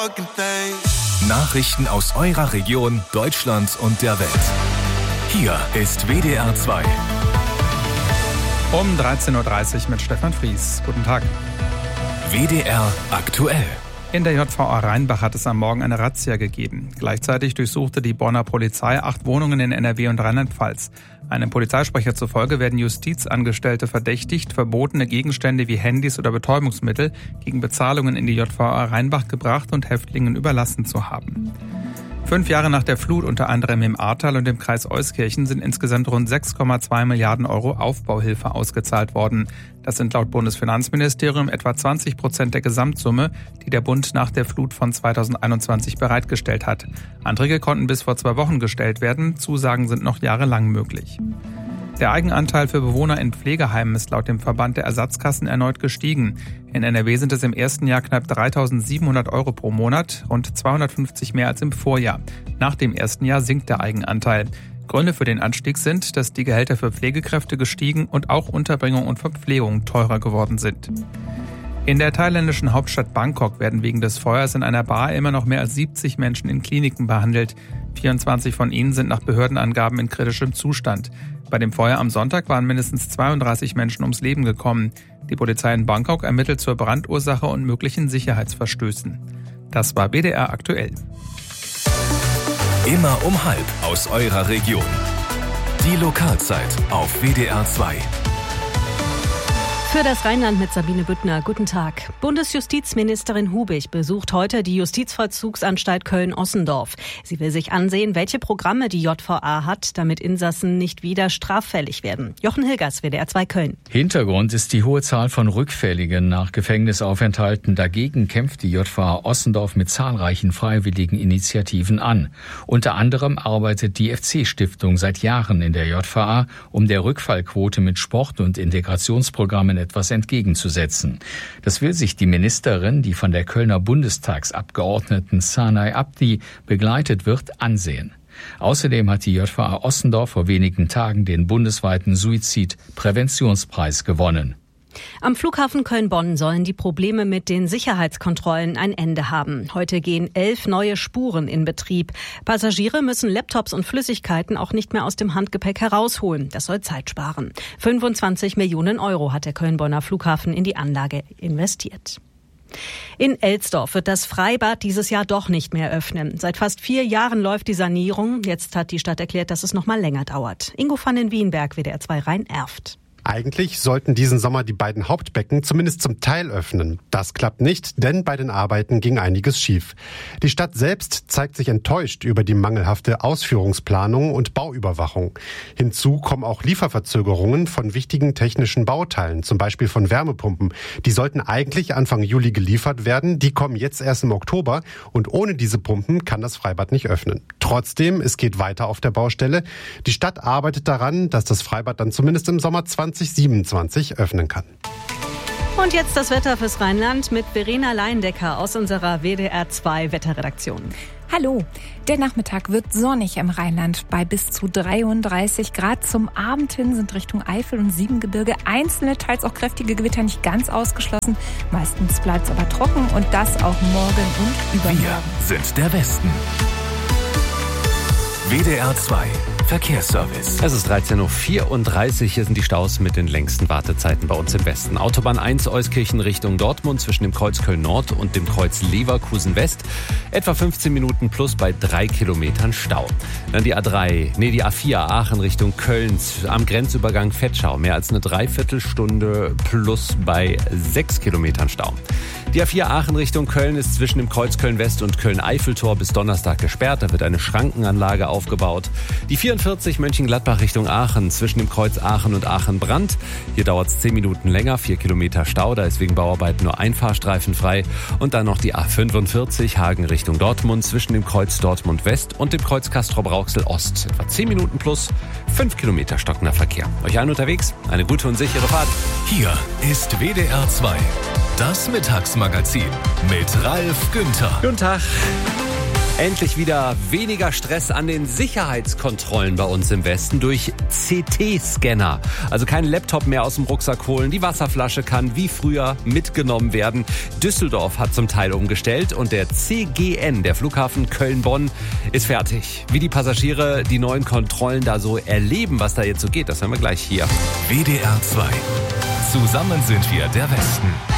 Nachrichten aus eurer Region, Deutschland und der Welt. Hier ist WDR 2. Um 13.30 Uhr mit Stefan Fries. Guten Tag. WDR aktuell. In der JVA Rheinbach hat es am Morgen eine Razzia gegeben. Gleichzeitig durchsuchte die Bonner Polizei 8 Wohnungen in NRW und Rheinland-Pfalz. Einem Polizeisprecher zufolge werden Justizangestellte verdächtigt, verbotene Gegenstände wie Handys oder Betäubungsmittel gegen Bezahlungen in die JVA Rheinbach gebracht und Häftlingen überlassen zu haben. 5 Jahre nach der Flut, unter anderem im Ahrtal und im Kreis Euskirchen, sind insgesamt rund 6,2 Milliarden Euro Aufbauhilfe ausgezahlt worden. Das sind laut Bundesfinanzministerium etwa 20% der Gesamtsumme, die der Bund nach der Flut von 2021 bereitgestellt hat. Anträge konnten bis vor 2 Wochen gestellt werden. Zusagen sind noch jahrelang möglich. Der Eigenanteil für Bewohner in Pflegeheimen ist laut dem Verband der Ersatzkassen erneut gestiegen. In NRW sind es im ersten Jahr knapp 3.700 Euro pro Monat, rund 250 mehr als im Vorjahr. Nach dem ersten Jahr sinkt der Eigenanteil. Gründe für den Anstieg sind, dass die Gehälter für Pflegekräfte gestiegen und auch Unterbringung und Verpflegung teurer geworden sind. In der thailändischen Hauptstadt Bangkok werden wegen des Feuers in einer Bar immer noch mehr als 70 Menschen in Kliniken behandelt. 24 von ihnen sind nach Behördenangaben in kritischem Zustand. Bei dem Feuer am Sonntag waren mindestens 32 Menschen ums Leben gekommen. Die Polizei in Bangkok ermittelt zur Brandursache und möglichen Sicherheitsverstößen. Das war WDR aktuell. Immer um 12:30 aus eurer Region. Die Lokalzeit auf WDR 2. Für das Rheinland mit Sabine Büttner. Guten Tag. Bundesjustizministerin Hubig besucht heute die Justizvollzugsanstalt Köln-Ossendorf. Sie will sich ansehen, welche Programme die JVA hat, damit Insassen nicht wieder straffällig werden. Jochen Hilgers, WDR 2 Köln. Hintergrund ist die hohe Zahl von Rückfälligen nach Gefängnisaufenthalten. Dagegen kämpft die JVA Ossendorf mit zahlreichen freiwilligen Initiativen an. Unter anderem arbeitet die FC-Stiftung seit Jahren in der JVA, um der Rückfallquote mit Sport- und Integrationsprogrammen etwas entgegenzusetzen. Das will sich die Ministerin, die von der Kölner Bundestagsabgeordneten Sanay Abdi begleitet wird, ansehen. Außerdem hat die JVA Ossendorf vor wenigen Tagen den bundesweiten Suizidpräventionspreis gewonnen. Am Flughafen Köln-Bonn sollen die Probleme mit den Sicherheitskontrollen ein Ende haben. Heute gehen 11 neue Spuren in Betrieb. Passagiere müssen Laptops und Flüssigkeiten auch nicht mehr aus dem Handgepäck herausholen. Das soll Zeit sparen. 25 Millionen Euro hat der Köln-Bonner Flughafen in die Anlage investiert. In Elsdorf wird das Freibad dieses Jahr doch nicht mehr öffnen. Seit fast 4 Jahren läuft die Sanierung. Jetzt hat die Stadt erklärt, dass es noch mal länger dauert. Ingo van den Wienberg, WDR 2 Rhein-Erft. Eigentlich sollten diesen Sommer die beiden Hauptbecken zumindest zum Teil öffnen. Das klappt nicht, denn bei den Arbeiten ging einiges schief. Die Stadt selbst zeigt sich enttäuscht über die mangelhafte Ausführungsplanung und Bauüberwachung. Hinzu kommen auch Lieferverzögerungen von wichtigen technischen Bauteilen, zum Beispiel von Wärmepumpen. Die sollten eigentlich Anfang Juli geliefert werden, die kommen jetzt erst im Oktober und ohne diese Pumpen kann das Freibad nicht öffnen. Trotzdem, es geht weiter auf der Baustelle. Die Stadt arbeitet daran, dass das Freibad dann zumindest im Sommer 2027 öffnen kann. Und jetzt das Wetter fürs Rheinland mit Verena Leindecker aus unserer WDR 2 Wetterredaktion. Hallo, der Nachmittag wird sonnig im Rheinland bei bis zu 33 Grad. Zum Abend hin sind Richtung Eifel und Siebengebirge einzelne, teils auch kräftige Gewitter nicht ganz ausgeschlossen. Meistens bleibt es aber trocken und das auch morgen und übermorgen. Wir sind der Westen. WDR 2 Verkehrsservice. Es ist 13.34 Uhr. Hier sind die Staus mit den längsten Wartezeiten bei uns im Westen. Autobahn 1 Euskirchen Richtung Dortmund zwischen dem Kreuz Köln-Nord und dem Kreuz Leverkusen-West. Etwa 15 Minuten plus bei 3 Kilometern Stau. Dann die A4 Aachen Richtung Köln am Grenzübergang Vetschau. Mehr als eine Dreiviertelstunde plus bei 6 Kilometern Stau. Die A4 Aachen Richtung Köln ist zwischen dem Kreuz Köln-West und Köln-Eiffeltor bis Donnerstag gesperrt. Da wird eine Schrankenanlage aufgebaut. Die 44 Mönchengladbach Richtung Aachen zwischen dem Kreuz Aachen und Aachen-Brand. Hier dauert es 10 Minuten länger, 4 Kilometer Stau. Da ist wegen Bauarbeiten nur ein Fahrstreifen frei. Und dann noch die A45 Hagen Richtung Dortmund zwischen dem Kreuz Dortmund-West und dem Kreuz Castrop-Rauxel-Ost. Etwa 10 Minuten plus 5 Kilometer stockender Verkehr. Euch allen unterwegs, eine gute und sichere Fahrt. Hier ist WDR 2. Das Mittagsmagazin mit Ralf Günther. Guten Tag. Endlich wieder weniger Stress an den Sicherheitskontrollen bei uns im Westen durch CT-Scanner. Also kein Laptop mehr aus dem Rucksack holen. Die Wasserflasche kann wie früher mitgenommen werden. Düsseldorf hat zum Teil umgestellt und der CGN, der Flughafen Köln-Bonn, ist fertig. Wie die Passagiere die neuen Kontrollen da so erleben, was da jetzt so geht, das hören wir gleich hier. WDR 2. Zusammen sind wir der Westen.